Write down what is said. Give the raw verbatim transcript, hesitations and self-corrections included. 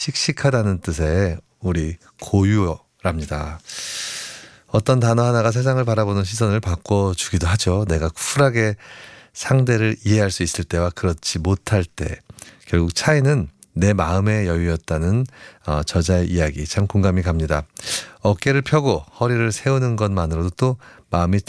씩씩하다는 뜻의 우리 고유랍니다. 어떤 단어 하나가 세상을 바라보는 시선을 바꿔주기도 하죠. 내가 쿨하게 상대를 이해할 수 있을 때와 그렇지 못할 때. 결국 차이는 내 마음의 여유였다는 어, 저자의 이야기 참 공감이 갑니다. 어깨를 펴고 허리를 세우는 것만으로도 또 마음이